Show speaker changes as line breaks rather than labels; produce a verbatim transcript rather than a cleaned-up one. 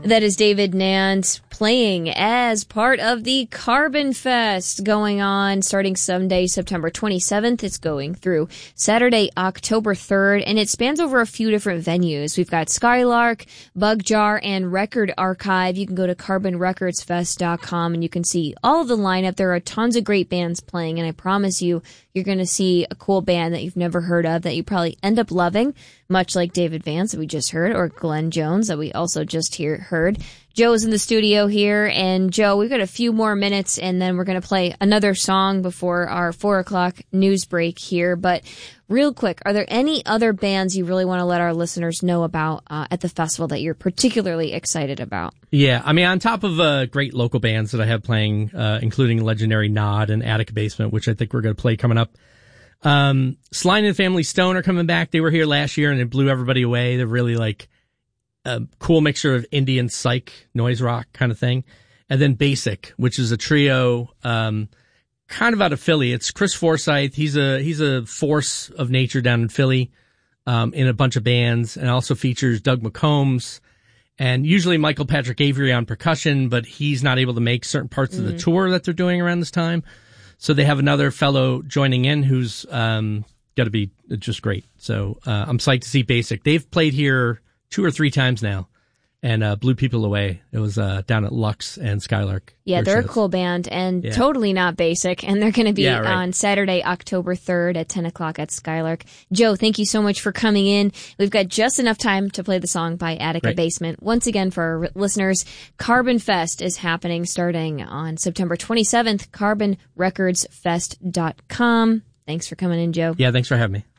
That is David Nant playing as part of the Carbon Fest going on starting Sunday, September twenty-seventh. It's going through Saturday, October third, and it spans over a few different venues. We've got Skylark, Bug Jar, and Record Archive. You can go to carbon records fest dot com and you can see all of the lineup. There are tons of great bands playing, and I promise you, you're going to see a cool band that you've never heard of that you probably end up loving, much like David Vance that we just heard, or Glenn Jones that we also just hear, heard. Joe's in the studio here, and Joe, we've got a few more minutes, and then we're going to play another song before our four o'clock news break here. But real quick, are there any other bands you really want to let our listeners know about uh, at the festival that you're particularly excited about?
Yeah, I mean, on top of uh, great local bands that I have playing, uh, including legendary Nod and Attica Basement, which I think we're going to play coming up, um, Sly and the Family Stone are coming back. They were here last year, and it blew everybody away. They're really like a cool mixture of indie and psych, noise rock kind of thing. And then Basic, which is a trio, um, kind of out of Philly. It's Chris Forsyth. He's a, he's a force of nature down in Philly, um, in a bunch of bands, and also features Doug McCombs and usually Michael Patrick Avery on percussion, but he's not able to make certain parts mm. of the tour that they're doing around this time. So they have another fellow joining in who's, um, got to be just great. So, uh, I'm psyched to see Basic. They've played here two or three times now, and uh, blew people away. It was uh, down at Lux and Skylark.
Yeah, they're
shows.
a cool band, and
yeah.
totally not basic, and they're going to be
yeah, right.
on Saturday, October third at ten o'clock at Skylark. Joe, thank you so much for coming in. We've got just enough time to play the song by Attica
right.
Basement. Once again, for our listeners, Carbon Fest is happening starting on September twenty-seventh, carbon records fest dot com. Thanks for coming in, Joe.
Yeah, thanks for having me.